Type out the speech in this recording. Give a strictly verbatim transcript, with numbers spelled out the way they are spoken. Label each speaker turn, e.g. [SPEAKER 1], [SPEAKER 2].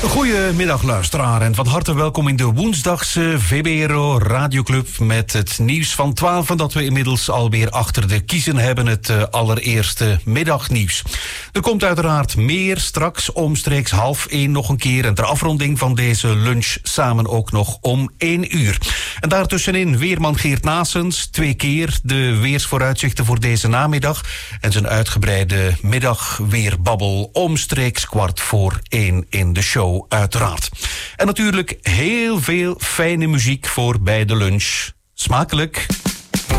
[SPEAKER 1] Goedemiddag luisteraar en van harte welkom in de woensdagse V B R O Radioclub met het nieuws van twaalf en dat we inmiddels alweer achter de kiezen hebben, het uh, allereerste middagnieuws. Er komt uiteraard meer, straks omstreeks half één nog een keer en ter afronding van deze lunch samen ook nog om één uur. En daartussenin weerman Geert Naessens, twee keer de weersvooruitzichten voor deze namiddag en zijn uitgebreide middagweerbabbel omstreeks kwart voor één in de show. Uiteraard. En natuurlijk heel veel fijne muziek voor bij de lunch. Smakelijk!